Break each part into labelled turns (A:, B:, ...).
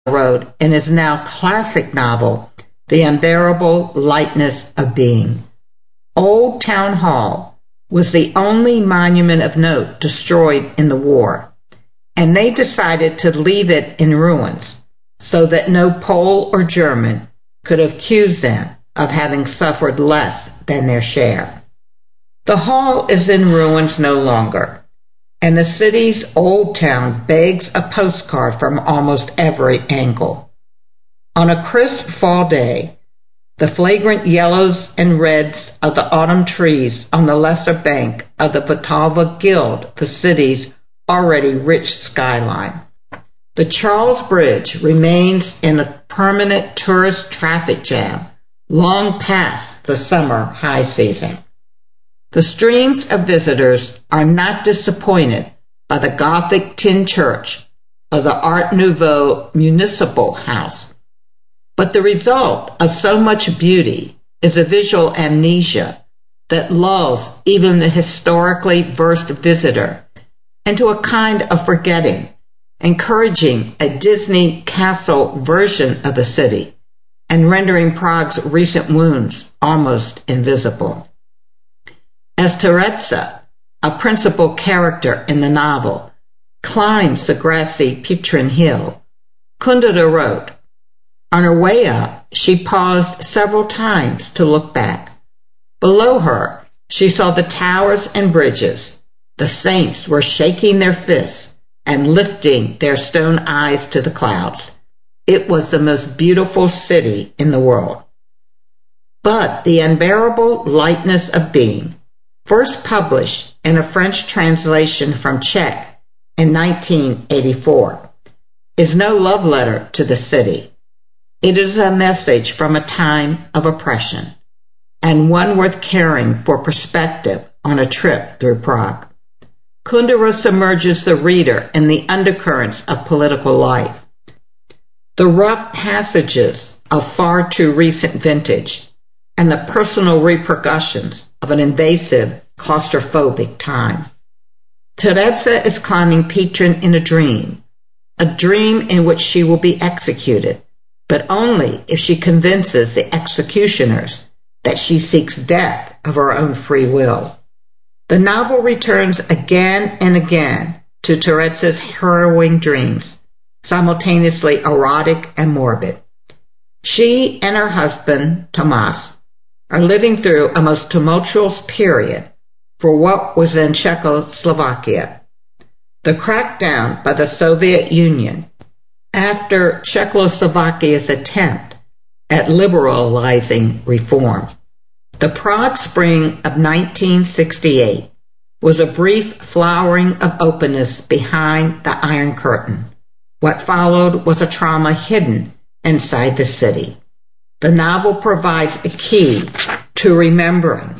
A: wrote in his now classic novel, The Unbearable Lightness of Being. Old Town Hall was the only monument of note destroyed in the war, and they decided to leave it in ruins so that no Pole or German could accuse them of having suffered less than their share. The hall is in ruins no longer, and the city's old town begs a postcard from almost every angle. On a crisp fall day, the flagrant yellows and reds of the autumn trees on the lesser bank of the Vltava gild the city's already rich skyline. The Charles Bridge remains in a permanent tourist traffic jam long past the summer high season. The streams of visitors are not disappointed by the Gothic tin church or the Art Nouveau municipal house. But the result of so much beauty is a visual amnesia that lulls even the historically versed visitor into a kind of forgetting, encouraging a Disney castle version of the city and rendering Prague's recent wounds almost invisible. As Tereza, a principal character in the novel, climbs the grassy Petrin Hill, Kundera wrote, "On her way up, she paused several times to look back. Below her, she saw the towers and bridges. The saints were shaking their fists and lifting their stone eyes to the clouds. It was the most beautiful city in the world." But The Unbearable Lightness of Being, first published in a French translation from Czech in 1984, is no love letter to the city. It is a message from a time of oppression, and one worth carrying for perspective on a trip through Prague. Kundera submerges the reader in the undercurrents of political life, the rough passages of far too recent vintage, and the personal repercussions of an invasive, claustrophobic time. Tereza is climbing Petrin in a dream in which she will be executed, but only if she convinces the executioners that she seeks death of her own free will. The novel returns again and again to Tereza's harrowing dreams, simultaneously erotic and morbid. She and her husband, Tomas, are living through a most tumultuous period for what was then Czechoslovakia. The crackdown by the Soviet Union after Czechoslovakia's attempt at liberalizing reform. The Prague Spring of 1968 was a brief flowering of openness behind the Iron Curtain. What followed was a trauma hidden inside the city. The novel provides a key to remembering.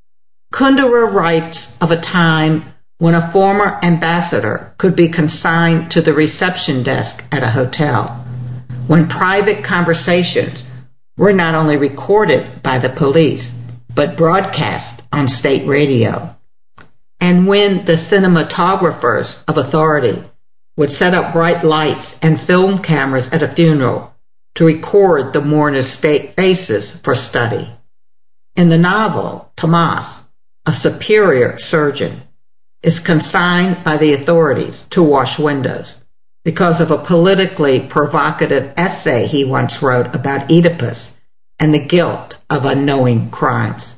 A: Kundera writes of a time when a former ambassador could be consigned to the reception desk at a hotel, when private conversations were not only recorded by the police, but broadcast on state radio, and when the cinematographers of authority would set up bright lights and film cameras at a funeral to record the mourners' faces for study. In the novel, Tomas, a superior surgeon, is consigned by the authorities to wash windows because of a politically provocative essay he once wrote about Oedipus and the guilt of unknowing crimes.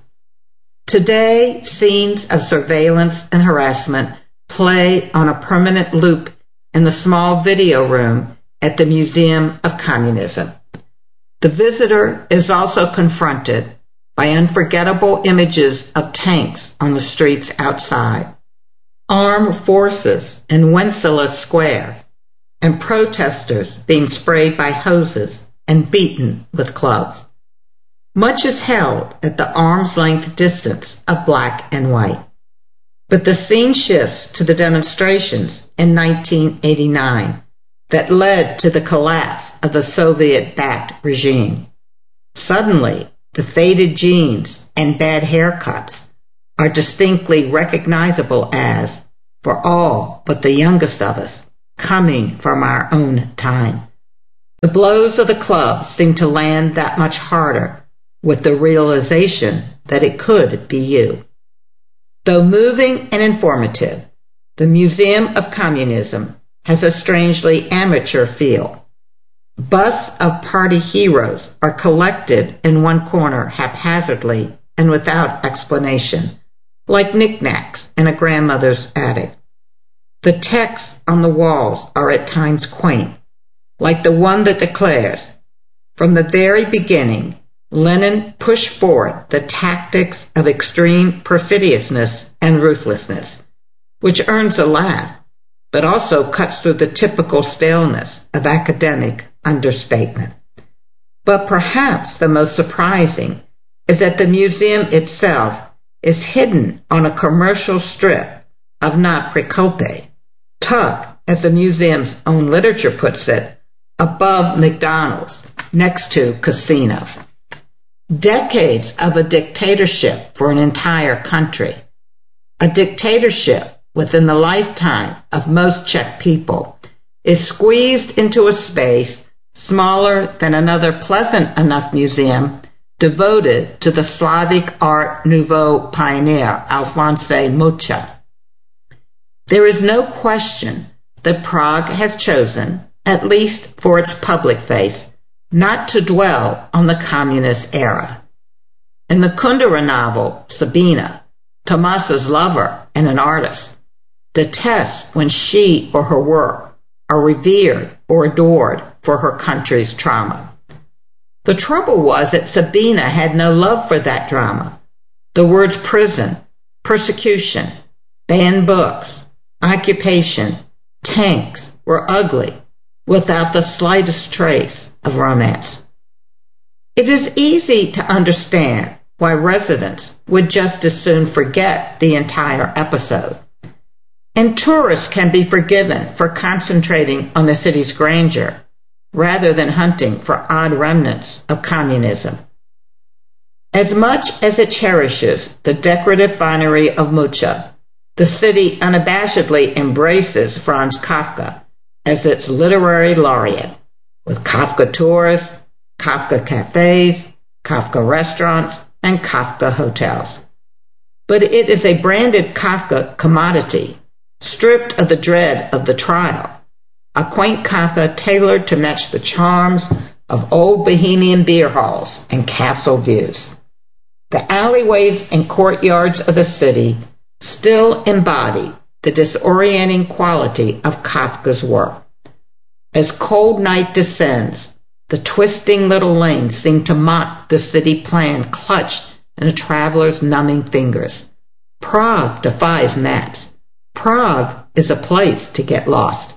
A: Today, scenes of surveillance and harassment play on a permanent loop in the small video room at the Museum of Communism. The visitor is also confronted by unforgettable images of tanks on the streets outside, armed forces in Wenceslas Square, and protesters being sprayed by hoses and beaten with clubs. Much is held at the arm's length distance of black and white. But the scene shifts to the demonstrations in 1989 that led to the collapse of the Soviet-backed regime. Suddenly, the faded jeans and bad haircuts are distinctly recognizable as, for all but the youngest of us, coming from our own time. The blows of the club seem to land that much harder with the realization that it could be you. Though moving and informative, the Museum of Communism has a strangely amateur feel. Busts of party heroes are collected in one corner haphazardly and without explanation, like knickknacks in a grandmother's attic. The texts on the walls are at times quaint, like the one that declares, "From the very beginning, Lenin pushed forward the tactics of extreme perfidiousness and ruthlessness," which earns a laugh, but also cuts through the typical staleness of academic understatement. But perhaps the most surprising is that the museum itself is hidden on a commercial strip of not Precope, tucked, as the museum's own literature puts it, above McDonald's, next to Casino. Decades of a dictatorship for an entire country, a dictatorship within the lifetime of most Czech people, is squeezed into a space smaller than another pleasant enough museum devoted to the Slavic Art Nouveau pioneer Alphonse Mucha. There is no question that Prague has chosen, at least for its public face, not to dwell on the communist era. In the Kundera novel, Sabina, Tomas's lover and an artist, detests when she or her work are revered or adored for her country's trauma. The trouble was that Sabina had no love for that drama. The words prison, persecution, banned books, occupation, tanks were ugly, without the slightest trace of romance. It is easy to understand why residents would just as soon forget the entire episode. And tourists can be forgiven for concentrating on the city's grandeur rather than hunting for odd remnants of communism. As much as it cherishes the decorative finery of Mucha, the city unabashedly embraces Franz Kafka as its literary laureate, with Kafka tours, Kafka cafes, Kafka restaurants, and Kafka hotels. But it is a branded Kafka commodity, stripped of the dread of the trial, a quaint Kafka tailored to match the charms of old Bohemian beer halls and castle views. The alleyways and courtyards of the city still embody the disorienting quality of Kafka's work. As cold night descends, the twisting little lanes seem to mock the city plan clutched in a traveler's numbing fingers. Prague defies maps. Prague is a place to get lost.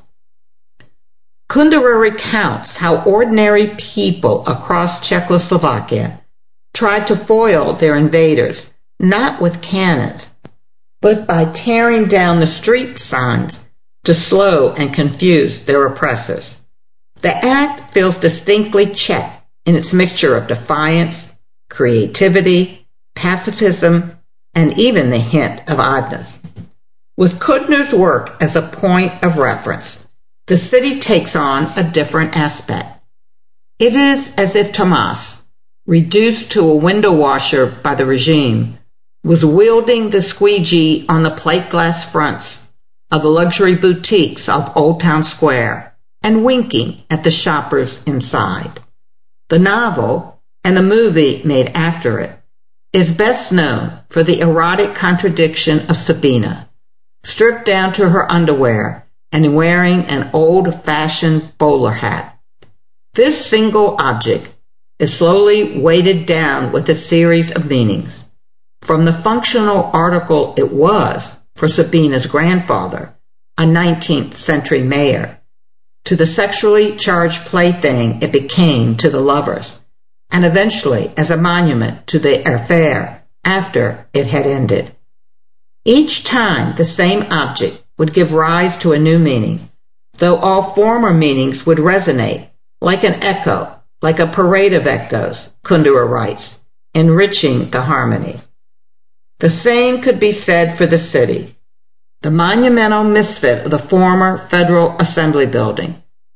A: Kundera recounts how ordinary people across Czechoslovakia tried to foil their invaders, not with cannons, but by tearing down the street signs to slow and confuse their oppressors. The act feels distinctly Czech in its mixture of defiance, creativity, pacifism, and even the hint of oddness. With Kundera's work as a point of reference, the city takes on a different aspect. It is as if Tomas, reduced to a window washer by the regime, was wielding the squeegee on the plate glass fronts of the luxury boutiques off Old Town Square and winking at the shoppers inside. The novel, and the movie made after it, is best known for the erotic contradiction of Sabina, stripped down to her underwear and wearing an old-fashioned bowler hat. This single object is slowly weighted down with a series of meanings. From the functional article it was for Sabina's grandfather, a 19th century mayor, to the sexually charged plaything it became to the lovers, and eventually as a monument to the affair after it had ended. Each time the same object would give rise to a new meaning, though all former meanings would resonate like an echo, like a parade of echoes, Kundera writes, enriching the harmony. The same could be said for the city. The monumental misfit of the former Federal Assembly building,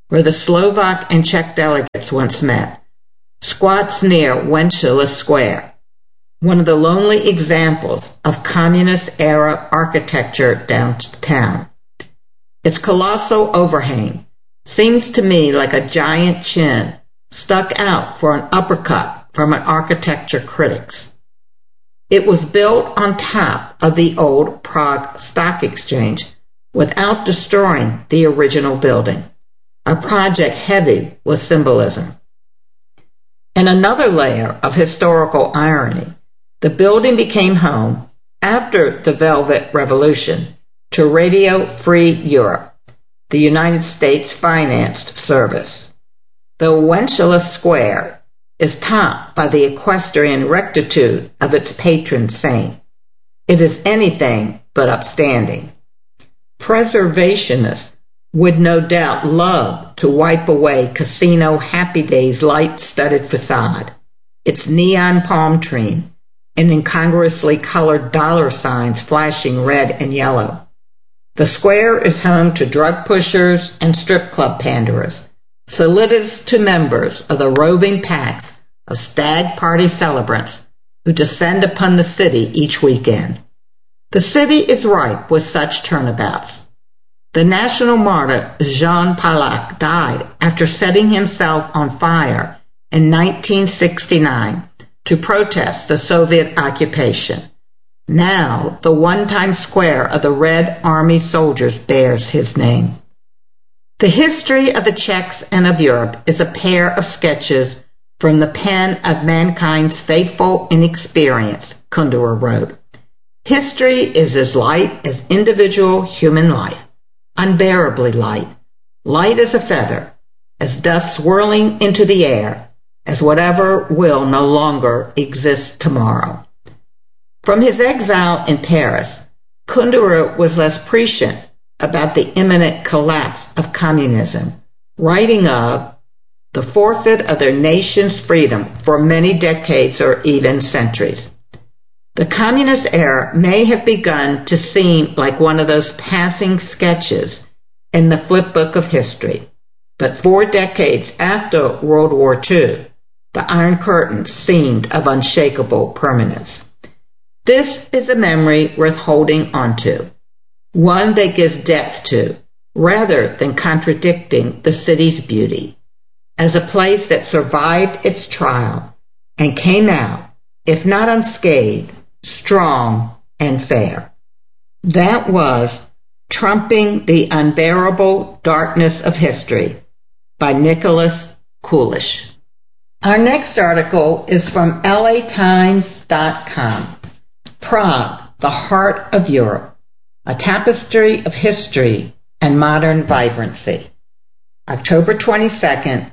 A: where the Slovak and Czech delegates once met, squats near Wenceslas Square, one of the lonely examples of communist-era architecture downtown. Its colossal overhang seems to me like a giant chin stuck out for an uppercut from an architecture critics. It was built on top of the old Prague Stock Exchange without destroying the original building, a project heavy with symbolism. In another layer of historical irony, the building became home, after the Velvet Revolution, to Radio Free Europe, the United States financed service. Though Wenceslas Square is topped by the equestrian rectitude of its patron saint, it is anything but upstanding. Preservationists would no doubt love to wipe away Casino Happy Day's light-studded facade, its neon palm tree, and incongruously colored dollar signs flashing red and yellow. The square is home to drug pushers and strip club panderers, solidus to members of the roving packs of stag party celebrants who descend upon the city each weekend. The city is ripe with such turnabouts. The national martyr Jan Palach died after setting himself on fire in 1969 to protest the Soviet occupation. Now, the one-time square of the Red Army soldiers bears his name. The history of the Czechs and of Europe is a pair of sketches from the pen of mankind's faithful inexperience, Kundera wrote. History is as light as individual human life, unbearably light, light as a feather, as dust swirling into the air, as whatever will no longer exist tomorrow. From his exile in Paris, Kundera was less prescient about the imminent collapse of communism, writing of the forfeit of their nation's freedom for many decades or even centuries. The communist era may have begun to seem like one of those passing sketches in the flip book of history, but 4 decades after World War II, the Iron Curtain seemed of unshakable permanence. This is a memory worth holding onto, one that gives depth to, rather than contradicting the city's beauty, as a place that survived its trial and came out, if not unscathed, strong and fair. That was Trumping the Unbearable Darkness of History by Nicholas Kulish. Our next article is from LATimes.com. Prague, the Heart of Europe, a tapestry of history and modern vibrancy. October 22nd,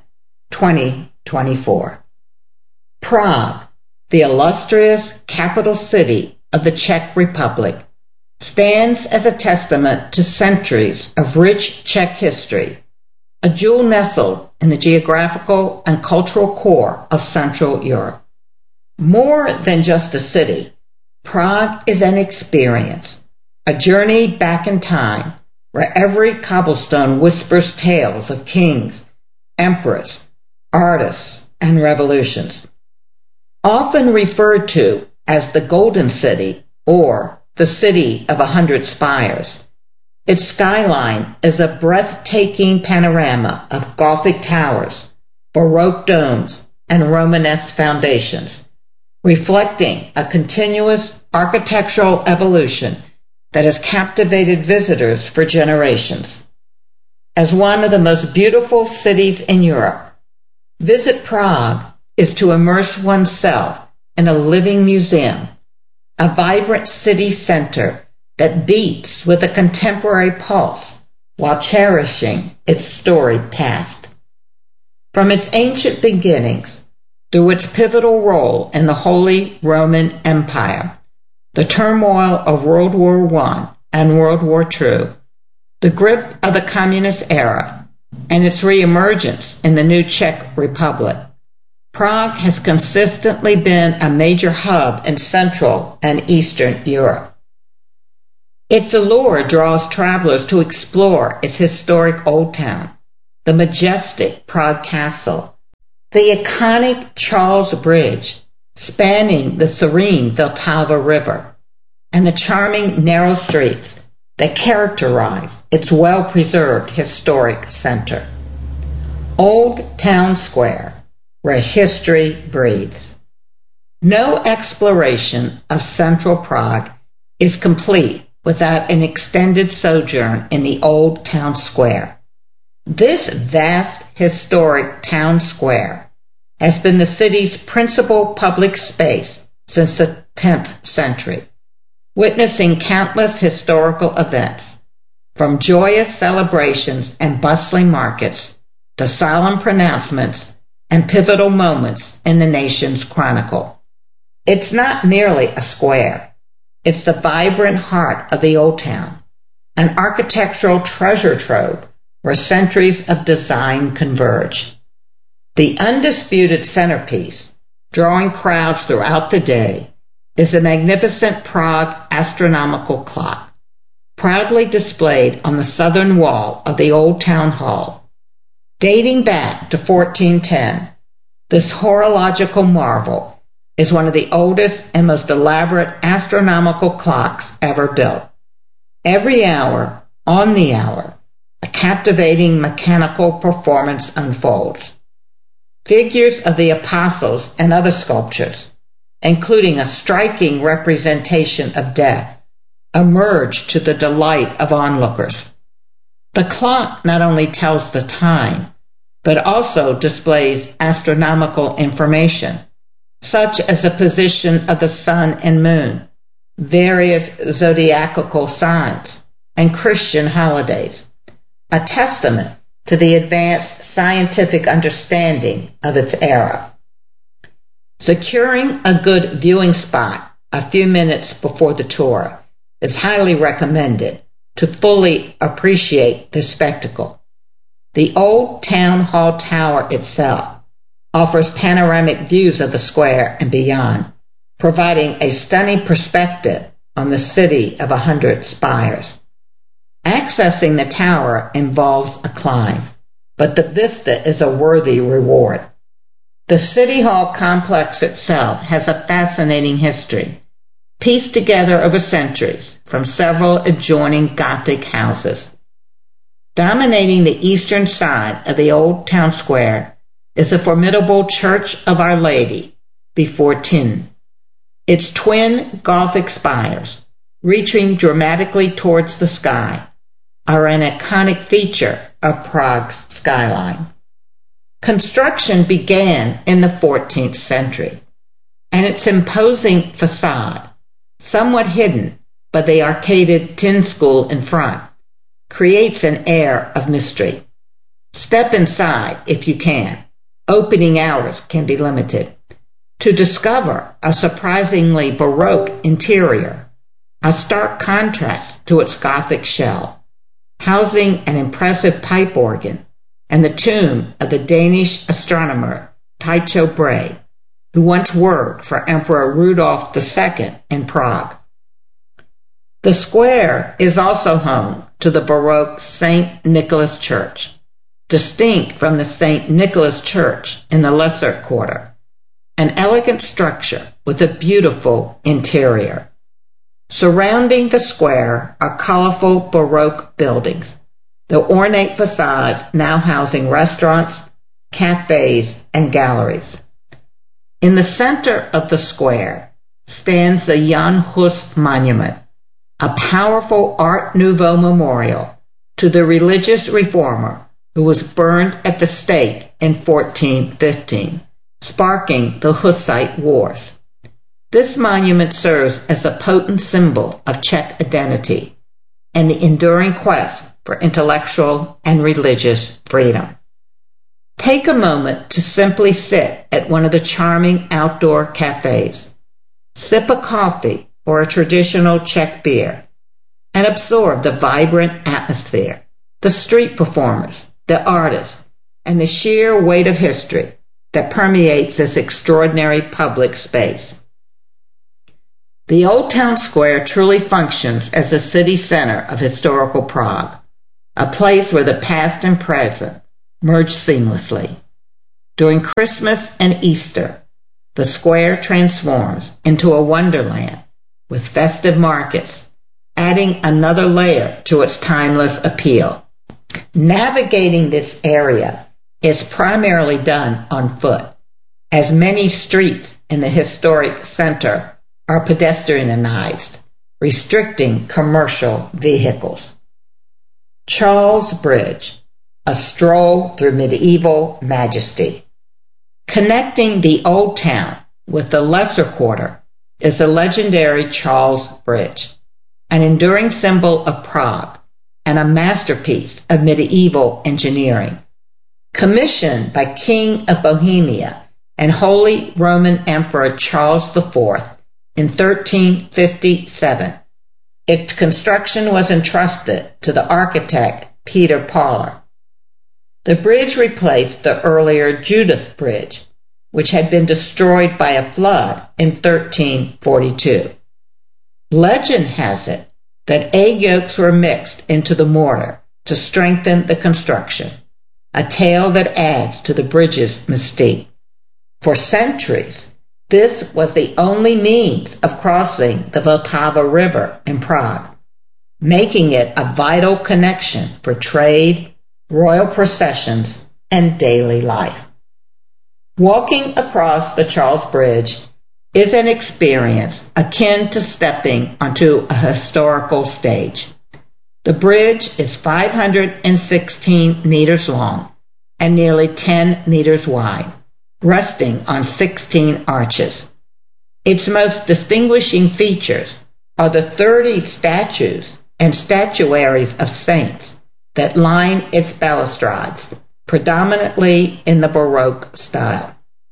A: 2024. Prague, the illustrious capital city of the Czech Republic, stands as a testament to centuries of rich Czech history, a jewel nestled in the geographical and cultural core of Central Europe. More than just a city, Prague is an experience, a journey back in time where every cobblestone whispers tales of kings, emperors, artists, and revolutions. Often referred to as the Golden City or the City of 100 Spires, its skyline is a breathtaking panorama of Gothic towers, Baroque domes, and Romanesque foundations, reflecting a continuous architectural evolution that has captivated visitors for generations. As one of the most beautiful cities in Europe, visit Prague is to immerse oneself in a living museum, a vibrant city center that beats with a contemporary pulse while cherishing its storied past. From its ancient beginnings, through its pivotal role in the Holy Roman Empire, the turmoil of World War I and World War II, the grip of the communist era, and its reemergence in the new Czech Republic, Prague has consistently been a major hub in Central and Eastern Europe. Its allure draws travelers to explore its historic Old Town, the majestic Prague Castle, the iconic Charles Bridge spanning the serene Vltava River, and the charming narrow streets that characterize its well-preserved historic center. Old Town Square, where history breathes. No exploration of central Prague is complete without an extended sojourn in the Old Town Square. This vast historic town square has been the city's principal public space since the 10th century, witnessing countless historical events, from joyous celebrations and bustling markets to solemn pronouncements and pivotal moments in the nation's chronicle. It's not merely a square. It's the vibrant heart of the Old Town, an architectural treasure trove where centuries of design converge. The undisputed centerpiece, drawing crowds throughout the day, is the magnificent Prague astronomical clock, proudly displayed on the southern wall of the Old Town Hall. Dating back to 1410, this horological marvel is one of the oldest and most elaborate astronomical clocks ever built. Every hour, on the hour, a captivating mechanical performance unfolds. Figures of the apostles and other sculptures, including a striking representation of death, emerge to the delight of onlookers. The clock not only tells the time, but also displays astronomical information, such as the position of the sun and moon, various zodiacal signs, and Christian holidays, a testament to the advanced scientific understanding of its era. Securing a good viewing spot a few minutes before the tour is highly recommended to fully appreciate the spectacle. The Old Town Hall Tower itself offers panoramic views of the square and beyond, providing a stunning perspective on the city of 100 spires. Accessing the tower involves a climb, but the vista is a worthy reward. The City Hall complex itself has a fascinating history, pieced together over centuries from several adjoining Gothic houses. Dominating the eastern side of the Old Town Square is a formidable Church of Our Lady before Tin. Its twin Gothic spires, reaching dramatically towards the sky, are an iconic feature of Prague's skyline. Construction began in the 14th century, and its imposing facade, somewhat hidden by the arcaded tin school in front, creates an air of mystery. Step inside if you can. Opening hours can be limited, to discover a surprisingly Baroque interior, a stark contrast to its Gothic shell, housing an impressive pipe organ and the tomb of the Danish astronomer Tycho Brahe, who once worked for Emperor Rudolf II in Prague. The square is also home to the Baroque St. Nicholas Church, distinct from the St. Nicholas Church in the Lesser Quarter, an elegant structure with a beautiful interior. Surrounding the square are colorful Baroque buildings, the ornate facades now housing restaurants, cafes, and galleries. In the center of the square stands the Jan Hus Monument, a powerful Art Nouveau memorial to the religious reformer who was burned at the stake in 1415, sparking the Hussite Wars. This monument serves as a potent symbol of Czech identity and the enduring quest for intellectual and religious freedom. Take a moment to simply sit at one of the charming outdoor cafes, sip a coffee or a traditional Czech beer, and absorb the vibrant atmosphere, the street performers, the artists, and the sheer weight of history that permeates this extraordinary public space. The Old Town Square truly functions as the city center of historical Prague, a place where the past and present merge seamlessly. During Christmas and Easter, the square transforms into a wonderland with festive markets, adding another layer to its timeless appeal. Navigating this area is primarily done on foot, as many streets in the historic center are pedestrianized, restricting commercial vehicles. Charles Bridge, a stroll through medieval majesty. Connecting the Old Town with the Lesser Quarter is the legendary Charles Bridge, an enduring symbol of Prague and a masterpiece of medieval engineering. Commissioned by King of Bohemia and Holy Roman Emperor Charles IV in 1357, its construction was entrusted to the architect Peter Paller. The bridge replaced the earlier Judith Bridge, which had been destroyed by a flood in 1342. Legend has it that egg yolks were mixed into the mortar to strengthen the construction, a tale that adds to the bridge's mystique. For centuries, this was the only means of crossing the Vltava River in Prague, making it a vital connection for trade, royal processions, and daily life. Walking across the Charles Bridge is an experience akin to stepping onto a historical stage. The bridge is 516 meters long and nearly 10 meters wide, resting on 16 arches. Its most distinguishing features are the 30 statues and statuaries of saints that line its balustrades, predominantly in the Baroque style.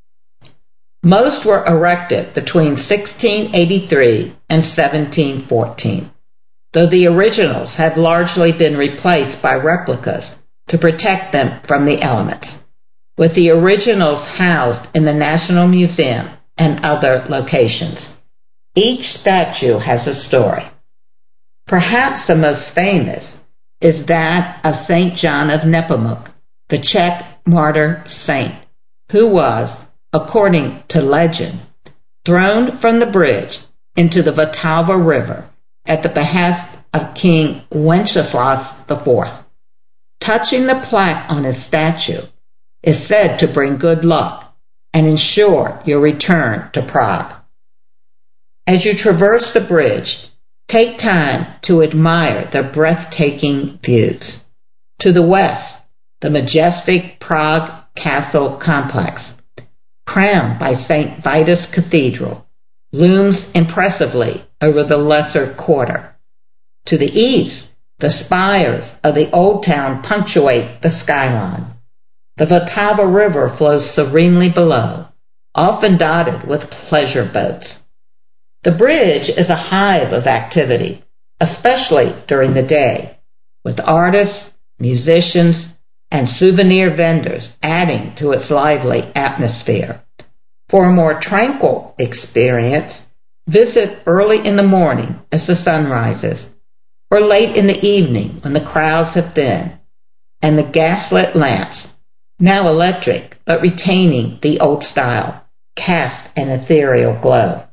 A: Most were erected between 1683 and 1714, though the originals have largely been replaced by replicas to protect them from the elements, with the originals housed in the National Museum and other locations. Each statue has a story. Perhaps the most famous is that of St. John of Nepomuk, the Czech martyr saint, who was, according to legend, thrown from the bridge into the Vltava River at the behest of King Wenceslas IV. Touching the plaque on his statue is said to bring good luck and ensure your return to Prague. As you traverse the bridge, take time to admire the breathtaking views. To the west, the majestic Prague Castle complex, crowned by St. Vitus Cathedral, looms impressively over the Lesser Quarter. To the east, the spires of the Old Town punctuate the skyline. The Vltava River flows serenely below, often dotted with pleasure boats. The bridge is a hive of activity, especially during the day, with artists, musicians, and souvenir vendors adding to its lively atmosphere. For a more tranquil experience, visit early in the morning as the sun rises, or late in the evening when the crowds have thinned, and the gaslit lamps, now electric but retaining the old style, cast an ethereal glow.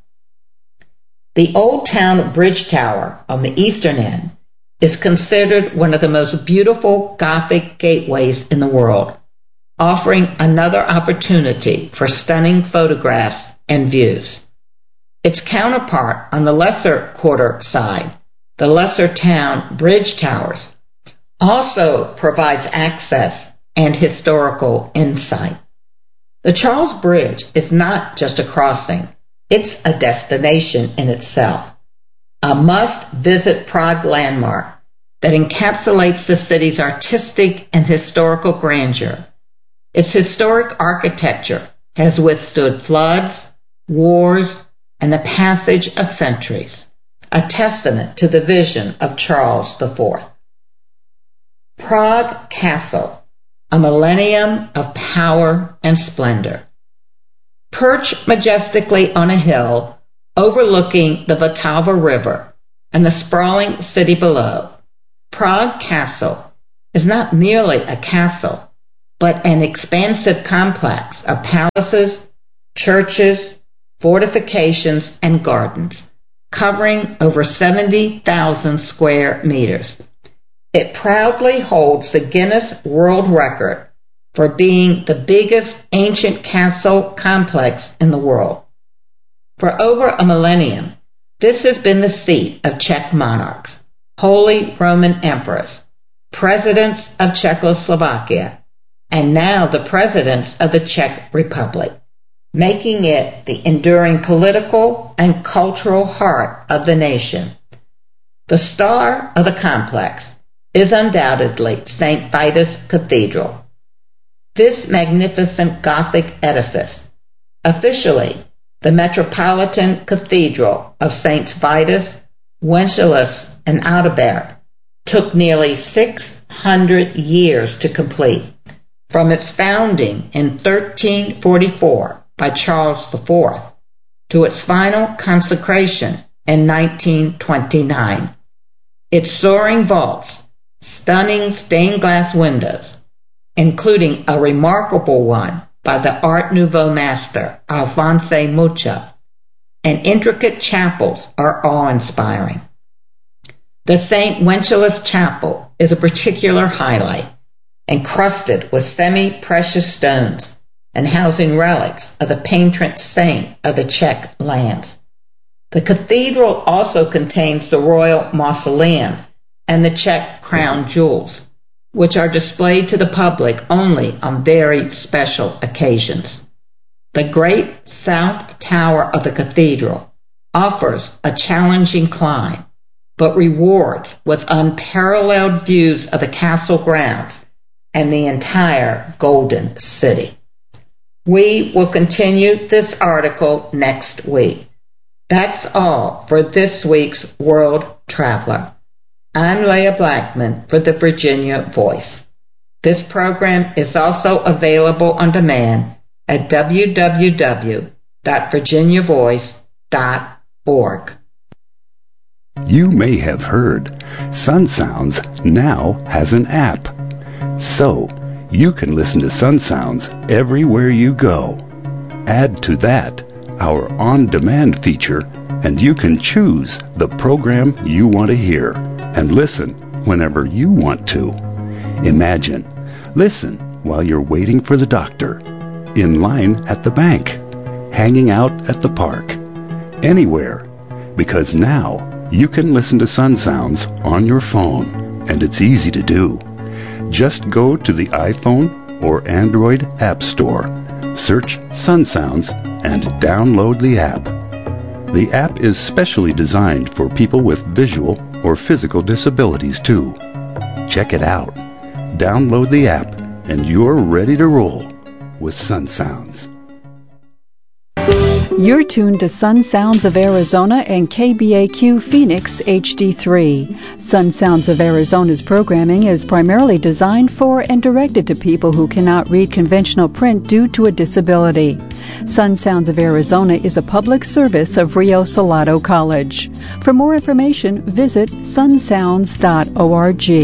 A: The Old Town Bridge Tower on the eastern end is considered one of the most beautiful Gothic gateways in the world, offering another opportunity for stunning photographs and views. Its counterpart on the Lesser Quarter side, the Lesser Town Bridge Towers, also provides access and historical insight. The Charles Bridge is not just a crossing, it's a destination in itself, a must-visit Prague landmark that encapsulates the city's artistic and historical grandeur. Its historic architecture has withstood floods, wars, and the passage of centuries, a testament to the vision of Charles IV. Prague Castle, a millennium of power and splendor. Perched majestically on a hill overlooking the Vltava River and the sprawling city below, Prague Castle is not merely a castle, but an expansive complex of palaces, churches, fortifications, and gardens, covering over 70,000 square meters. It proudly holds the Guinness World Record for being the biggest ancient castle complex in the world. For over a millennium, this has been the seat of Czech monarchs, Holy Roman Emperors, presidents of Czechoslovakia, and now the presidents of the Czech Republic, making it the enduring political and cultural heart of the nation. The star of the complex is undoubtedly St. Vitus Cathedral. This magnificent Gothic edifice, officially the Metropolitan Cathedral of Saints Vitus, Wenceslaus, and Adalbert, took nearly 600 years to complete, from its founding in 1344 by Charles IV to its final consecration in 1929. Its soaring vaults, stunning stained glass windows, including a remarkable one by the Art Nouveau master Alphonse Mucha, and intricate chapels are awe-inspiring. The St. Wenceslaus Chapel is a particular highlight, encrusted with semi-precious stones and housing relics of the patron saint of the Czech lands. The cathedral also contains the royal mausoleum and the Czech crown jewels, which are displayed to the public only on very special occasions. The great south tower of the cathedral offers a challenging climb, but rewards with unparalleled views of the castle grounds and the entire Golden City. We will continue this article next week. That's all for this week's World Traveler. I'm Leah Blackman for the Virginia Voice. This program is also available on demand at www.virginiavoice.org.
B: You may have heard Sun Sounds now has an app. So, you can listen to Sun Sounds everywhere you go. Add to that our on-demand feature, and you can choose the program you want to hear and listen whenever you want to. Imagine, listen while you're waiting for the doctor, in line at the bank, hanging out at the park, anywhere, because now you can listen to Sun Sounds on your phone, and it's easy to do. Just go to the iPhone or Android App Store, search Sun Sounds, and download the app. The app is specially designed for people with visual or physical disabilities too. Check it out. Download the app, and you're ready to roll with Sun Sounds.
C: You're tuned to Sun Sounds of Arizona and KBAQ Phoenix HD3. Sun Sounds of Arizona's programming is primarily designed for and directed to people who cannot read conventional print due to a disability. Sun Sounds of Arizona is a public service of Rio Salado College. For more information, visit sunsounds.org.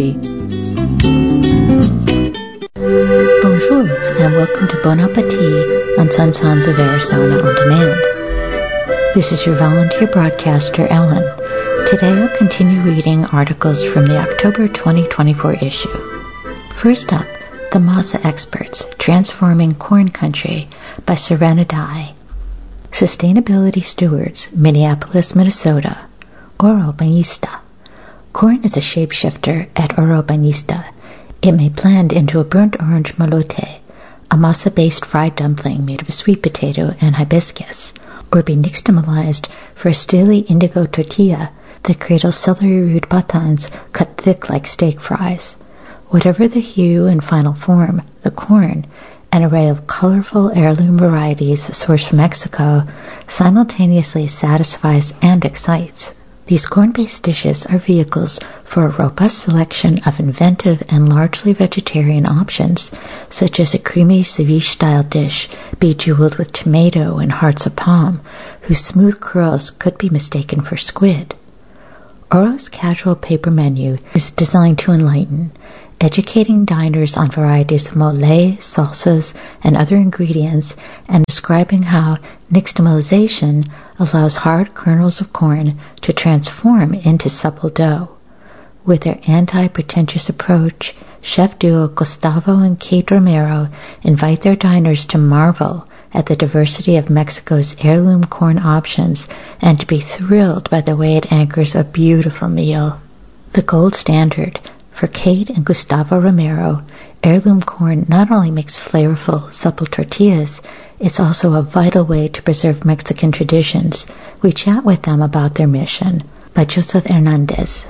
D: Bonjour, and welcome to Bon Appetit on Sun Sounds of Arizona On Demand. This is your volunteer broadcaster, Ellen. Today I'll continue reading articles from the October 2024 issue. First up, The Masa Experts, Transforming Corn Country by Serena Dye. Sustainability Stewards, Minneapolis, Minnesota. Oro Bañista. Corn is a shapeshifter at Oro Bañista. It may blend into a burnt orange molote, a masa-based fried dumpling made of sweet potato and hibiscus, or be nixtamalized for a steely indigo tortilla that cradles celery root batons cut thick like steak fries. Whatever the hue and final form, the corn, an array of colorful heirloom varieties sourced from Mexico, simultaneously satisfies and excites. These corn-based dishes are vehicles for a robust selection of inventive and largely vegetarian options, such as a creamy ceviche-style dish bejeweled with tomato and hearts of palm, whose smooth curls could be mistaken for squid. Oro's casual paper menu is designed to enlighten, educating diners on varieties of mole, salsas, and other ingredients, and describing how nixtamalization allows hard kernels of corn to transform into supple dough. With their anti-pretentious approach, chef duo Gustavo and Kate Romero invite their diners to marvel at the diversity of Mexico's heirloom corn options and to be thrilled by the way it anchors a beautiful meal. The gold standard for Kate and Gustavo Romero, heirloom corn not only makes flavorful, supple tortillas, it's also a vital way to preserve Mexican traditions. We chat with them about their mission. By Joseph Hernandez.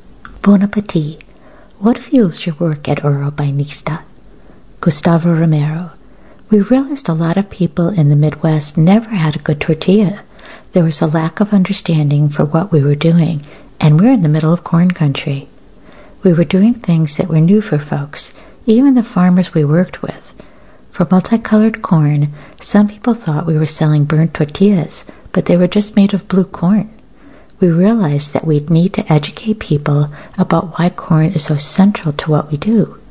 D: Bon appetit. What fuels your work at Oro Bainista? Gustavo Romero. We realized a lot of people in the Midwest never had a good tortilla. There was a lack of understanding for what we were doing, and we're in the middle of corn country. We were doing things that were new for folks, even the farmers we worked with. For multicolored corn, some people thought we were selling burnt tortillas, but they were just made of blue corn. We realized that we'd need to educate people about why corn is so central to what we do.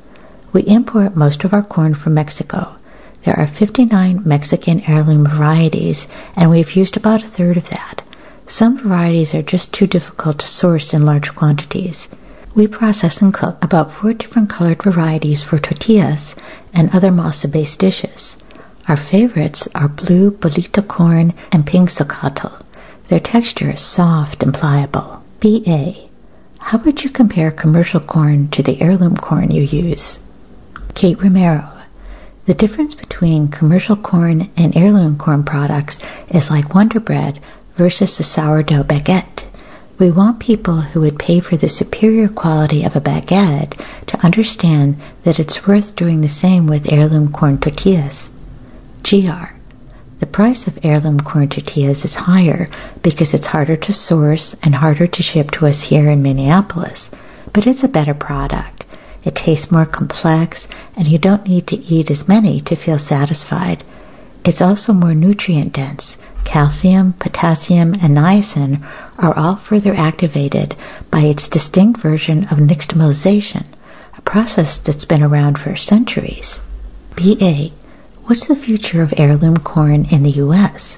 D: We import most of our corn from Mexico. There are 59 Mexican heirloom varieties, and we've used about a third of that. Some varieties are just too difficult to source in large quantities. We process and cook about 4 different colored varieties for tortillas and other masa-based dishes. Our favorites are blue bolito corn and pink socatl. Their texture is soft and pliable. B.A. How would you compare commercial corn to the heirloom corn you use? Kate Romero. The difference between commercial corn and heirloom corn products is like Wonder Bread versus a sourdough baguette. We want people who would pay for the superior quality of a baguette to understand that it's worth doing the same with heirloom corn tortillas. GR. The price of heirloom corn tortillas is higher because it's harder to source and harder to ship to us here in Minneapolis, but it's a better product. It tastes more complex, and you don't need to eat as many to feel satisfied. It's also more nutrient-dense. Calcium, potassium, and niacin are all further activated by its distinct version of nixtamalization, a process that's been around for centuries. B.A. What's the future of heirloom corn in the U.S.?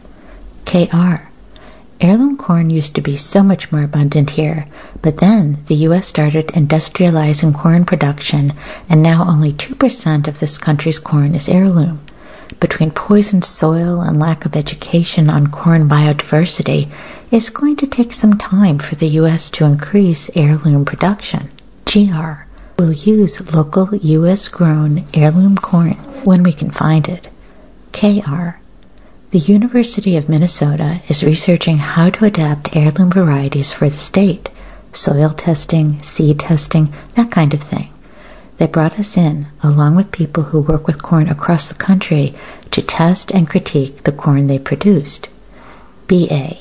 D: K.R. Heirloom corn used to be so much more abundant here, but then the U.S. started industrializing corn production, and now only 2% of this country's corn is heirloom. Between poisoned soil and lack of education on corn biodiversity, it's going to take some time for the U.S. to increase heirloom production. GR. We'll use local U.S.-grown heirloom corn when we can find it. KR. The University of Minnesota is researching how to adapt heirloom varieties for the state. Soil testing, seed testing, that kind of thing. They brought us in, along with people who work with corn across the country, to test and critique the corn they produced. BA.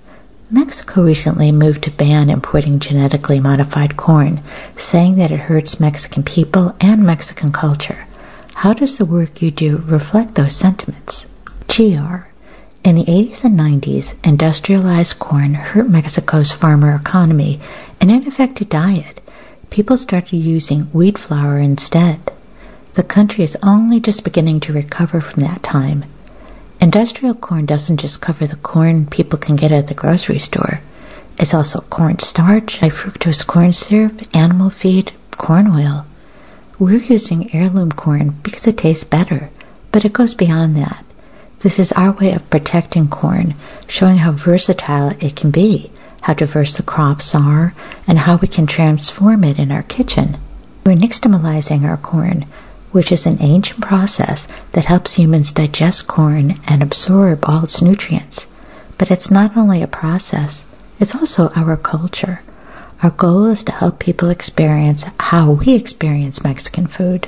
D: Mexico recently moved to ban importing genetically modified corn, saying that it hurts Mexican people and Mexican culture. How does the work you do reflect those sentiments? GR. In the 80s and 90s, industrialized corn hurt Mexico's farmer economy, and it affected diet. People started using wheat flour instead. The country is only just beginning to recover from that time. Industrial corn doesn't just cover the corn people can get at the grocery store. It's also corn starch, high fructose corn syrup, animal feed, corn oil. We're using heirloom corn because it tastes better, but it goes beyond that. This is our way of protecting corn, showing how versatile it can be, how diverse the crops are, and how we can transform it in our kitchen. We're nixtamalizing our corn, which is an ancient process that helps humans digest corn and absorb all its nutrients. But it's not only a process, it's also our culture. Our goal is to help people experience how we experience Mexican food.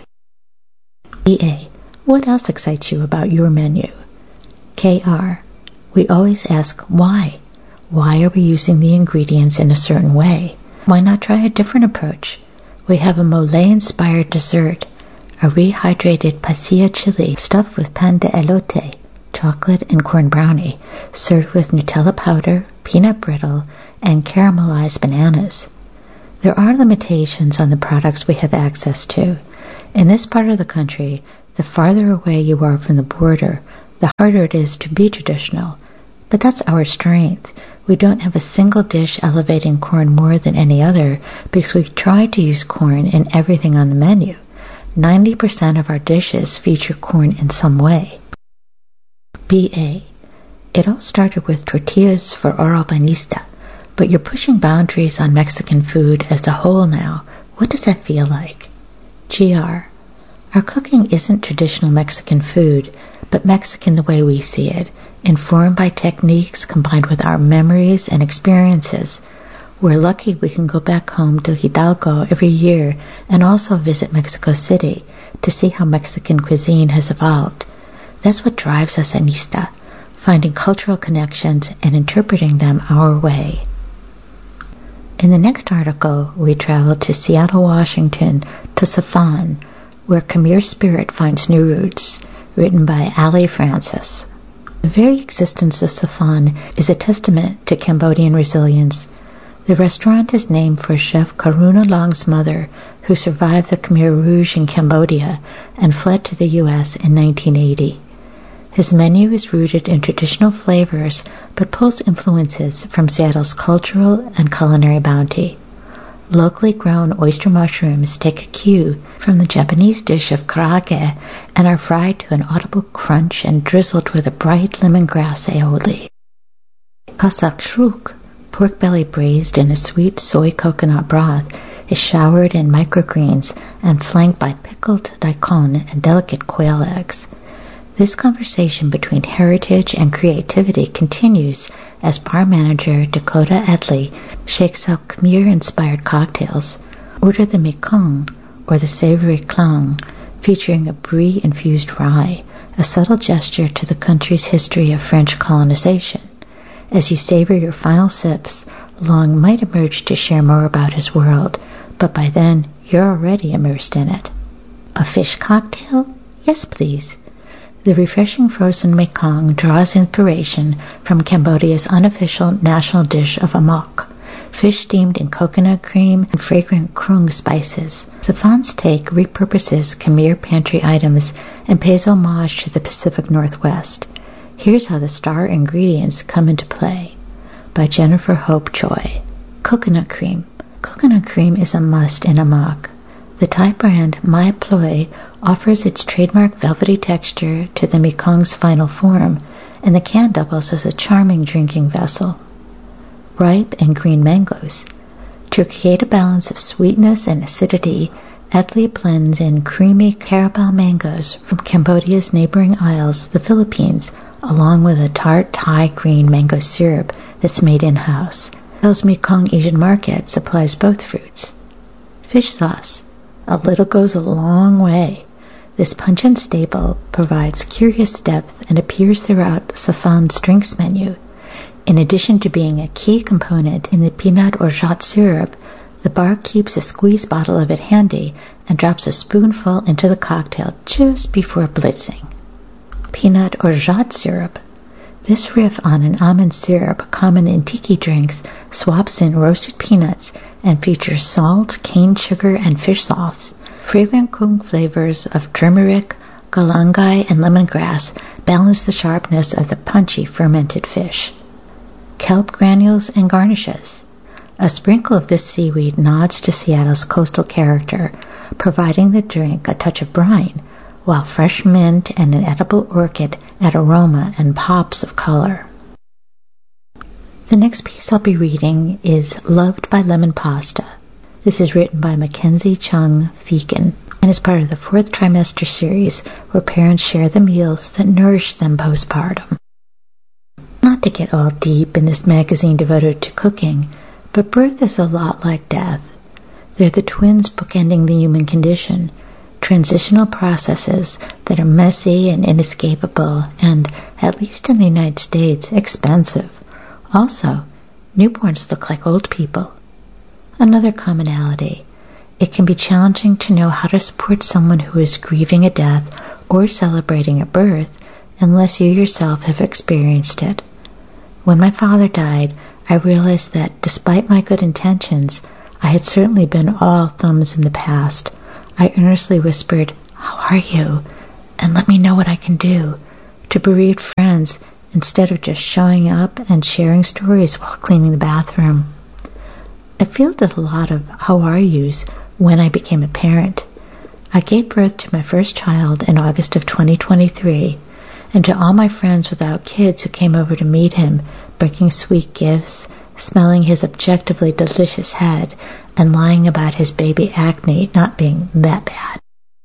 D: EA, what else excites you about your menu? KR, we always ask why. Why are we using the ingredients in a certain way? Why not try a different approach? We have a mole-inspired dessert, a rehydrated pasilla chili stuffed with pan de elote, chocolate and corn brownie, served with Nutella powder, peanut brittle, and caramelized bananas. There are limitations on the products we have access to. In this part of the country, the farther away you are from the border, the harder it is to be traditional. But that's our strength. We don't have a single dish elevating corn more than any other because we try to use corn in everything on the menu. 90% of our dishes feature corn in some way. BA. It all started with tortillas for Oro Banista, but you're pushing boundaries on Mexican food as a whole now. What does that feel like? GR. Our cooking isn't traditional Mexican food, but Mexican the way we see it, informed by techniques combined with our memories and experiences. We're lucky we can go back home to Hidalgo every year and also visit Mexico City to see how Mexican cuisine has evolved. That's what drives us at Nista, finding cultural connections and interpreting them our way. In the next article, we travel to Seattle, Washington, to Safan, where Khmer spirit finds new roots, written by Ali Francis. The very existence of Safan is a testament to Cambodian resilience. The restaurant is named for Chef Karuna Long's mother, who survived the Khmer Rouge in Cambodia and fled to the U.S. in 1980. His menu is rooted in traditional flavors, but pulls influences from Seattle's cultural and culinary bounty. Locally grown oyster mushrooms take a cue from the Japanese dish of karaage and are fried to an audible crunch and drizzled with a bright lemongrass aioli. Kasak shruk, pork belly braised in a sweet soy coconut broth, is showered in microgreens and flanked by pickled daikon and delicate quail eggs. This conversation between heritage and creativity continues as bar manager Dakota Edley shakes up Khmer-inspired cocktails. Order the Mekong, or the savory clang, featuring a brie-infused rye, a subtle gesture to the country's history of French colonization. As you savor your final sips, Long might emerge to share more about his world, but by then you're already immersed in it. A fish cocktail? Yes, please. The refreshing frozen Mekong draws inspiration from Cambodia's unofficial national dish of amok, fish steamed in coconut cream and fragrant krung spices. Safan's take repurposes Khmer pantry items and pays homage to the Pacific Northwest. Here's how the star ingredients come into play. By Jennifer Hope Choi. Coconut cream. Coconut cream is a must in amok. The Thai brand My Ploy offers its trademark velvety texture to the Mekong's final form, and the can doubles as a charming drinking vessel. Ripe and green mangoes. To create a balance of sweetness and acidity, Edley blends in creamy Carabao mangoes from Cambodia's neighboring isles, the Philippines, along with a tart Thai green mango syrup that's made in-house. Seattle's Mekong Asian Market supplies both fruits. Fish sauce. A little goes a long way. This pungent staple provides curious depth and appears throughout Safan's drinks menu. In addition to being a key component in the peanut orgeat syrup, the bar keeps a squeeze bottle of it handy and drops a spoonful into the cocktail just before blitzing. Peanut orgeat syrup. This riff on an almond syrup common in tiki drinks swaps in roasted peanuts and features salt, cane sugar, and fish sauce. Fragrant kung flavors of turmeric, galangai, and lemongrass balance the sharpness of the punchy fermented fish. Kelp granules and garnishes. A sprinkle of this seaweed nods to Seattle's coastal character, providing the drink a touch of brine, while fresh mint and an edible orchid add aroma and pops of color. The next piece I'll be reading is Loved by Lemon Pasta. This is written by Mackenzie Chung Feakin and is part of the 4th trimester series where parents share the meals that nourish them postpartum. Not to get all deep in this magazine devoted to cooking, but birth is a lot like death. They're the twins bookending the human condition, transitional processes that are messy and inescapable and, at least in the United States, expensive. Also, newborns look like old people. Another commonality. It can be challenging to know how to support someone who is grieving a death or celebrating a birth unless you yourself have experienced it. When my father died, I realized that despite my good intentions, I had certainly been all thumbs in the past. I earnestly whispered, "How are you? And let me know what I can do," to bereaved friends instead of just showing up and sharing stories while cleaning the bathroom. I fielded a lot of "how are yous" when I became a parent. I gave birth to my first child in August of 2023, and to all my friends without kids who came over to meet him, bringing sweet gifts, smelling his objectively delicious head, and lying about his baby acne not being that bad.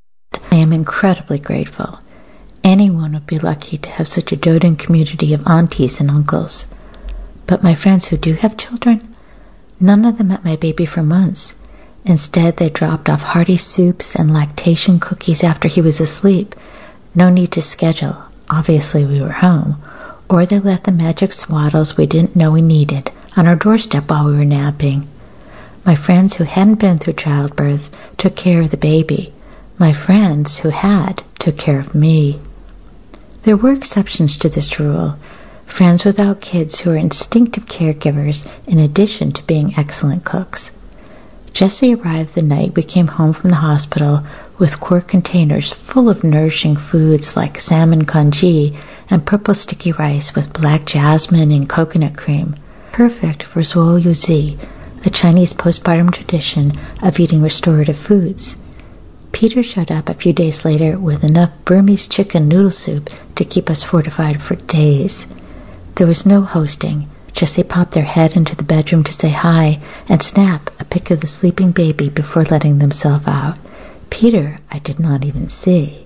D: I am incredibly grateful. Anyone would be lucky to have such a doting community of aunties and uncles. But my friends who do have children, none of them met my baby for months. Instead, they dropped off hearty soups and lactation cookies after he was asleep. No need to schedule. Obviously, we were home. Or they left the magic swaddles we didn't know we needed on our doorstep while we were napping. My friends who hadn't been through childbirth took care of the baby. My friends who had took care of me. There were exceptions to this rule. Friends without kids who are instinctive caregivers in addition to being excellent cooks. Jessie arrived the night we came home from the hospital with quart containers full of nourishing foods like salmon congee and purple sticky rice with black jasmine and coconut cream, perfect for Zuo Yuzi, a Chinese postpartum tradition of eating restorative foods. Peter showed up a few days later with enough Burmese chicken noodle soup to keep us fortified for days. There was no hosting. Just they popped their head into the bedroom to say hi and snap a pic of the sleeping baby before letting themselves out. Peter I did not even see.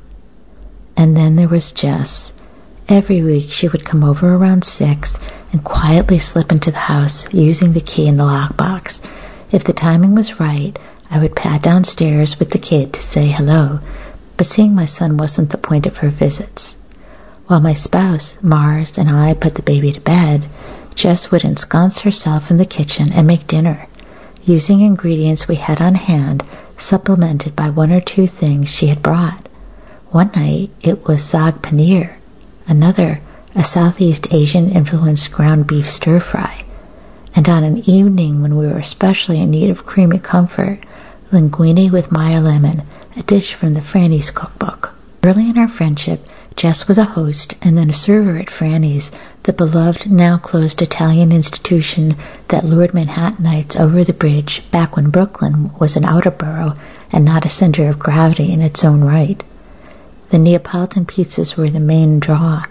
D: And then there was Jess. Every week she would come over around 6 and quietly slip into the house using the key in the lockbox. If the timing was right, I would pad downstairs with the kid to say hello, but seeing my son wasn't the point of her visits. While my spouse, Mars, and I put the baby to bed, Jess would ensconce herself in the kitchen and make dinner, using ingredients we had on hand, supplemented by one or two things she had brought. One night it was saag paneer, another a Southeast Asian-influenced ground beef stir-fry, and on an evening when we were especially in need of creamy comfort, linguine with Meyer lemon, a dish from the Franny's cookbook. Early in our friendship, Jess was a host and then a server at Franny's, the beloved, now-closed Italian institution that lured Manhattanites over the bridge back when Brooklyn was an outer borough and not a center of gravity in its own right. The Neapolitan pizzas were the main draw.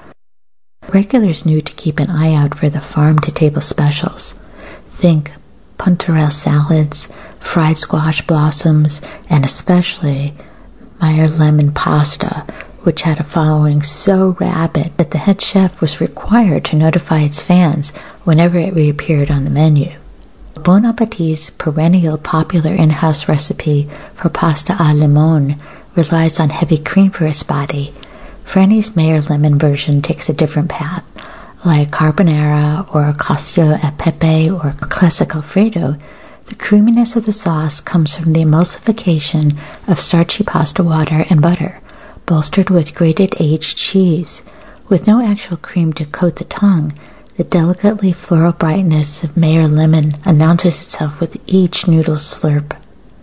D: Regulars knew to keep an eye out for the farm-to-table specials. Think puntarelle salads, fried squash blossoms, and especially Meyer lemon pasta, which had a following so rabid that the head chef was required to notify its fans whenever it reappeared on the menu. Bon Appetit's perennial popular in-house recipe for pasta à limone relies on heavy cream for its body. Franny's Meyer lemon version takes a different path. Like carbonara or cacio e pepe or classic Alfredo, the creaminess of the sauce comes from the emulsification of starchy pasta water and butter, bolstered with grated aged cheese. With no actual cream to coat the tongue, the delicately floral brightness of Meyer lemon announces itself with each noodle slurp.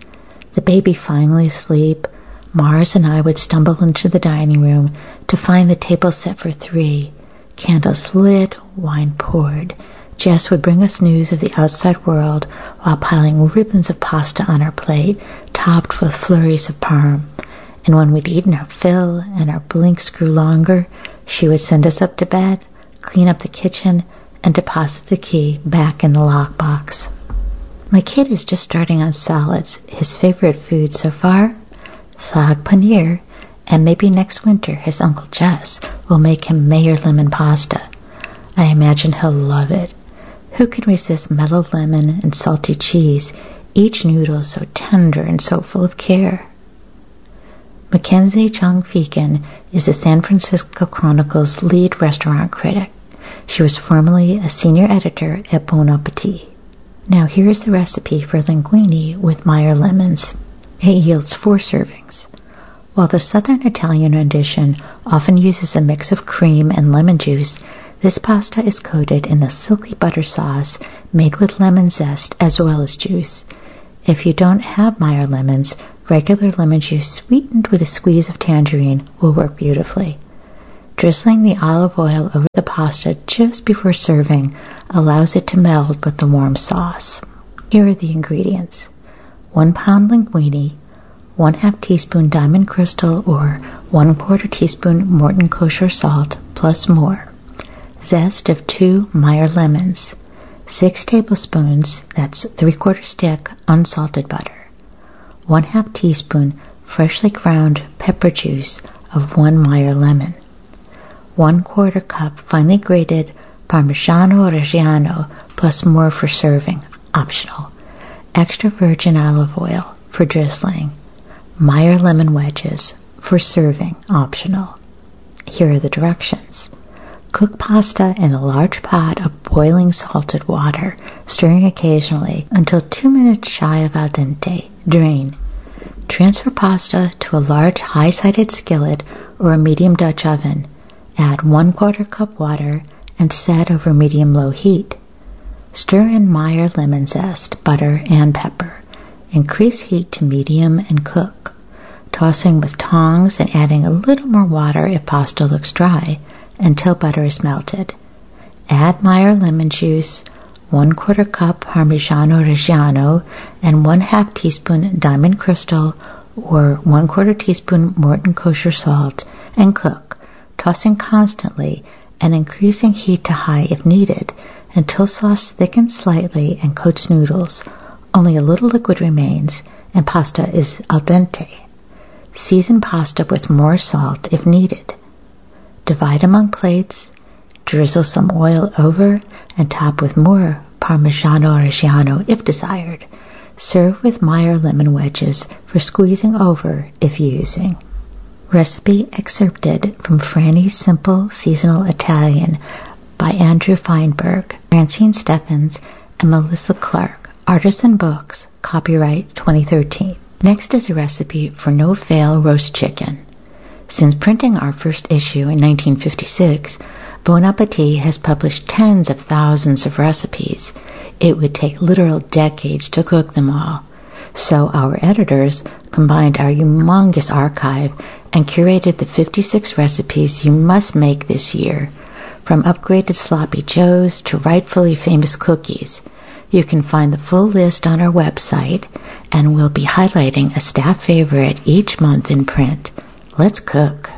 D: The baby finally asleep, Mars and I would stumble into the dining room to find the table set for 3. Candles lit, wine poured. Jess would bring us news of the outside world while piling ribbons of pasta on our plate, topped with flurries of parm. And when we'd eaten our fill and our blinks grew longer, she would send us up to bed, clean up the kitchen, and deposit the key back in the lockbox. My kid is just starting on salads, his favorite food so far, saag paneer, and maybe next winter his Uncle Jess will make him Meyer lemon pasta. I imagine he'll love it. Who can resist mellow lemon and salty cheese, each noodle so tender and so full of care? Mackenzie Chung Feakin is the San Francisco Chronicle's lead restaurant critic. She was formerly a senior editor at Bon Appetit. Now here is the recipe for linguine with Meyer lemons. It yields 4 servings. While the Southern Italian edition often uses a mix of cream and lemon juice, this pasta is coated in a silky butter sauce made with lemon zest as well as juice. If you don't have Meyer lemons, regular lemon juice sweetened with a squeeze of tangerine will work beautifully. Drizzling the olive oil over the pasta just before serving allows it to meld with the warm sauce. Here are the ingredients. 1 pound linguine, 1/2 teaspoon Diamond Crystal or 1/4 teaspoon Morton kosher salt plus more. Zest of 2 Meyer lemons. 6 tablespoons, that's 3/4 stick, unsalted butter. 1/2 teaspoon freshly ground pepper juice of 1 Meyer lemon. 1/4 cup finely grated Parmigiano Reggiano plus more for serving, optional. Extra virgin olive oil for drizzling. Meyer lemon wedges for serving, optional. Here are the directions. Cook pasta in a large pot of boiling salted water, stirring occasionally until 2 minutes shy of al dente. Drain. Transfer pasta to a large high-sided skillet or a medium Dutch oven. Add 1/4 cup water and set over medium-low heat. Stir in Meyer lemon zest, butter, and pepper. Increase heat to medium and cook, tossing with tongs and adding a little more water if pasta looks dry until butter is melted. Add Meyer lemon juice, 1/4 cup Parmigiano Reggiano, and 1/2 teaspoon Diamond Crystal or 1/4 teaspoon Morton kosher salt and cook, tossing constantly and increasing heat to high if needed until sauce thickens slightly and coats noodles. Only a little liquid remains and pasta is al dente. Season pasta with more salt if needed. Divide among plates, drizzle some oil over and top with more Parmigiano Reggiano if desired. Serve with Meyer lemon wedges for squeezing over if using. Recipe excerpted from Franny's Simple Seasonal Italian by Andrew Feinberg, Francine Steffens, and Melissa Clark. Artisan Books, copyright 2013. Next is a recipe for no-fail roast chicken. Since printing our first issue in 1956, Bon Appetit has published tens of thousands of recipes. It would take literal decades to cook them all. So our editors combined our humongous archive and curated the 56 recipes you must make this year. From upgraded sloppy joes to rightfully famous cookies. You can find the full list on our website, and we'll be highlighting a staff favorite each month in print. Let's cook.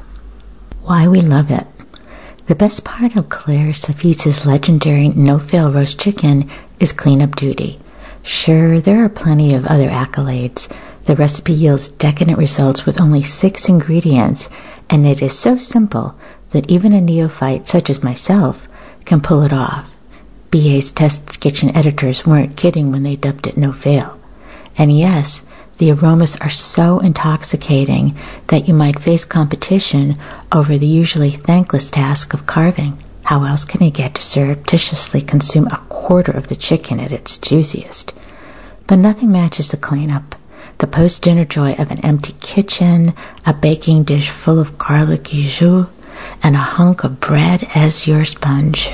D: Why we love it. The best part of Claire Safitz's legendary no-fail roast chicken is cleanup duty. Sure, there are plenty of other accolades. The recipe yields decadent results with only 6 ingredients, and it is so simple that even a neophyte such as myself can pull it off. BA's Test Kitchen editors weren't kidding when they dubbed it no fail. And yes, the aromas are so intoxicating that you might face competition over the usually thankless task of carving. How else can you get to surreptitiously consume a quarter of the chicken at its juiciest? But nothing matches the cleanup. The post-dinner joy of an empty kitchen, a baking dish full of garlicky jus, and a hunk of bread as your sponge.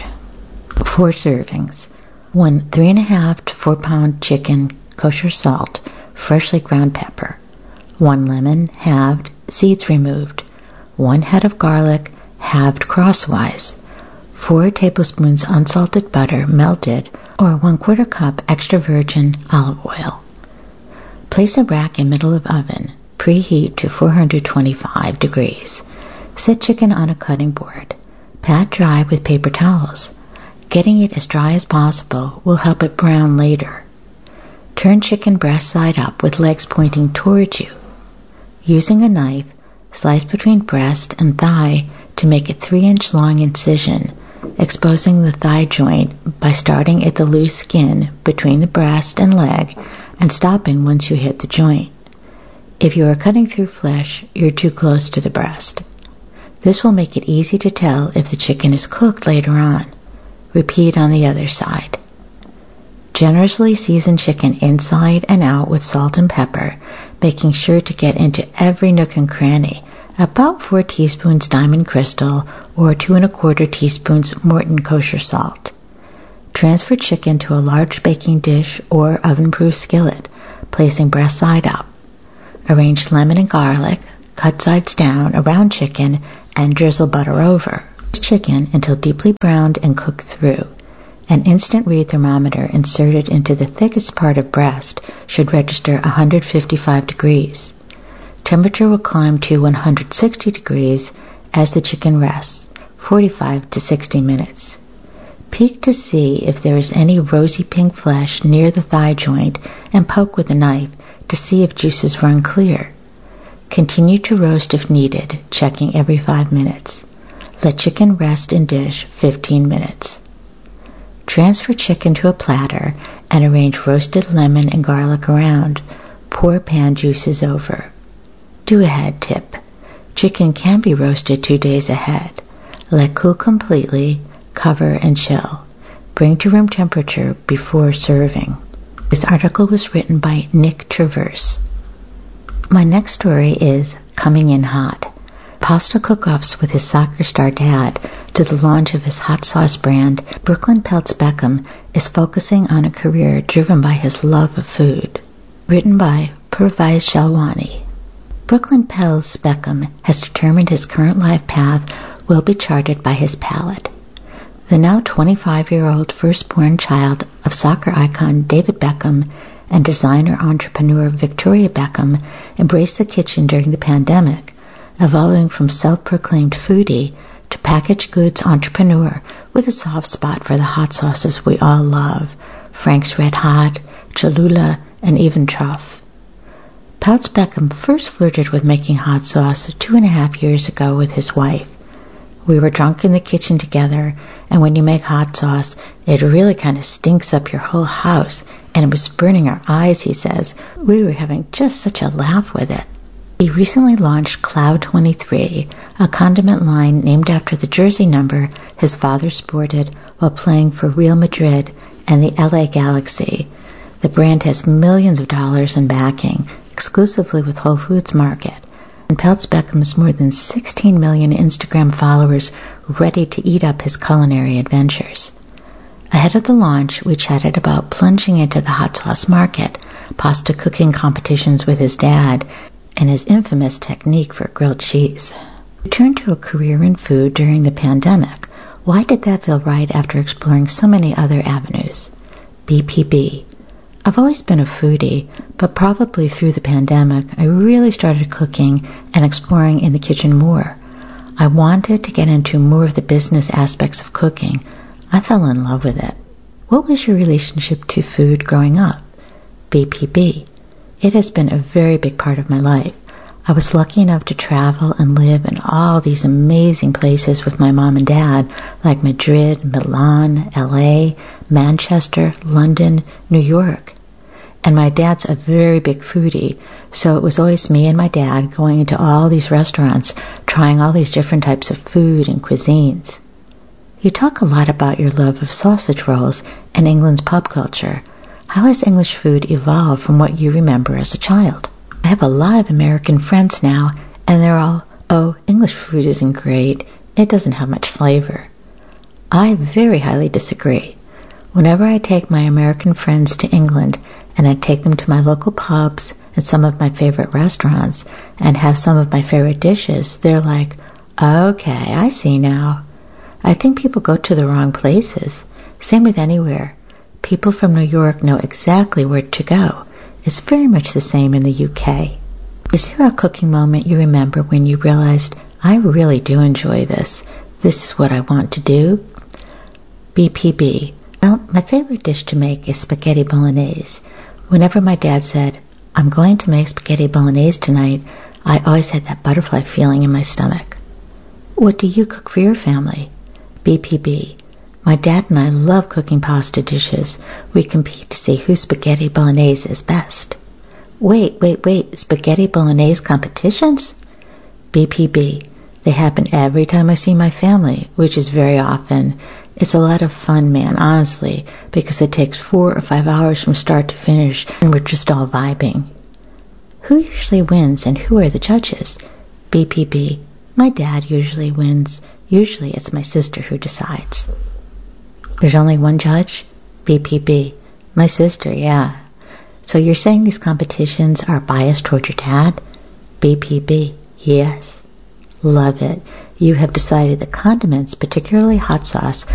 D: 4 servings. 1 3.5 to 4 pound chicken, kosher salt, freshly ground pepper. 1 lemon, halved, seeds removed. 1 head of garlic, halved crosswise. 4 tablespoons unsalted butter, melted, or 1/4 cup extra virgin olive oil. Place a rack in middle of oven. Preheat to 425 degrees. Set chicken on a cutting board. Pat dry with paper towels. Getting it as dry as possible will help it brown later. Turn chicken breast side up with legs pointing towards you. Using a knife, slice between breast and thigh to make a 3-inch long incision, exposing the thigh joint by starting at the loose skin between the breast and leg and stopping once you hit the joint. If you are cutting through flesh, you're too close to the breast. This will make it easy to tell if the chicken is cooked later on. Repeat on the other side. Generously season chicken inside and out with salt and pepper, making sure to get into every nook and cranny. About 4 teaspoons Diamond Crystal or 2 1/4 teaspoons Morton kosher salt. Transfer chicken to a large baking dish or oven-proof skillet. placing breast side up. Arrange lemon and garlic, cut sides down, around chicken, and drizzle butter over. Chicken until deeply browned and cooked through. An instant read thermometer inserted into the thickest part of breast should register 155 degrees. Temperature will climb to 160 degrees as the chicken rests, 45 to 60 minutes. Peek to see if there is any rosy pink flesh near the thigh joint and poke with a knife to see if juices run clear. Continue to roast if needed, checking every 5 minutes. Let chicken rest in dish 15 minutes. Transfer chicken to a platter and arrange roasted lemon and garlic around. Pour pan juices over. Do-ahead tip. Chicken can be roasted 2 days ahead. Let cool completely, cover and chill. Bring to room temperature before serving. This article was written by Nick Traverse. My next story is Coming in Hot. Pasta cook-offs with his soccer star dad to the launch of his hot sauce brand, Brooklyn Peltz Beckham is focusing on a career driven by his love of food. Written by Pervaiz Shalwani. Brooklyn Peltz Beckham has determined his current life path will be charted by his palate. The now 25-year-old firstborn child of soccer icon David Beckham and designer-entrepreneur Victoria Beckham embraced the kitchen during the pandemic, evolving from self-proclaimed foodie to packaged goods entrepreneur with a soft spot for the hot sauces we all love, Frank's Red Hot, Cholula, and even Truff. Peltz Beckham first flirted with making hot sauce 2.5 years ago with his wife. We were drunk in the kitchen together, and when you make hot sauce, it really kind of stinks up your whole house, and it was burning our eyes, he says. We were having just such a laugh with it. He recently launched Cloud 23, a condiment line named after the jersey number his father sported while playing for Real Madrid and the LA Galaxy. The brand has millions of dollars in backing, exclusively with Whole Foods Market, and Peltz Beckham's more than 16 million Instagram followers ready to eat up his culinary adventures. Ahead of the launch, we chatted about plunging into the hot sauce market, pasta cooking competitions with his dad, and his infamous technique for grilled cheese. Return to a career in food during the pandemic. Why did that feel right after exploring so many other avenues? BPB. I've always been a foodie, but probably through the pandemic, I really started cooking and exploring in the kitchen more. I wanted to get into more of the business aspects of cooking. I fell in love with it. What was your relationship to food growing up? BPB. It has been a very big part of my life. I was lucky enough to travel and live in all these amazing places with my mom and dad, like Madrid, Milan, LA, Manchester, London, New York. And my dad's a very big foodie, so it was always me and my dad going into all these restaurants, trying all these different types of food and cuisines. You talk a lot about your love of sausage rolls and England's pub culture. How has English food evolved from what you remember as a child? I have a lot of American friends now, and they're all, "Oh, English food isn't great. It doesn't have much flavor." I very highly disagree. Whenever I take my American friends to England, and I take them to my local pubs and some of my favorite restaurants, and have some of my favorite dishes, they're like, "Okay, I see now." I think people go to the wrong places. Same with anywhere. People from New York know exactly where to go. It's very much the same in the UK. Is there a cooking moment you remember when you realized, I really do enjoy this. This is what I want to do? BPB. Well, my favorite dish to make is spaghetti bolognese. Whenever my dad said, "I'm going to make spaghetti bolognese tonight," I always had that butterfly feeling in my stomach. What do you cook for your family? BPB. My dad and I love cooking pasta dishes. We compete to see whose spaghetti bolognese is best. Wait, spaghetti bolognese competitions? BPB. They happen every time I see my family, which is very often. It's a lot of fun, man, honestly, because it takes 4 or 5 hours from start to finish, and we're just all vibing. Who usually wins, and who are the judges? BPB. My dad usually wins. Usually it's my sister who decides. There's only one judge? BPB. My sister, yeah. So you're saying these competitions are biased toward your dad? BPB, yes. Love it. You have decided that condiments, particularly hot sauce,